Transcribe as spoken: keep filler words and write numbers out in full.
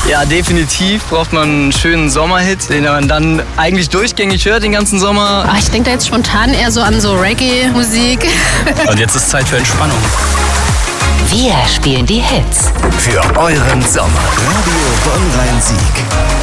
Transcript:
Ja, definitiv braucht man einen schönen Sommerhit, den man dann eigentlich durchgängig hört den ganzen Sommer. Ach, ich denke da jetzt spontan eher so an so Reggae-Musik. Und jetzt ist Zeit für Entspannung. Wir spielen die Hits für euren Sommer. Radio Bonn Rhein-Sieg.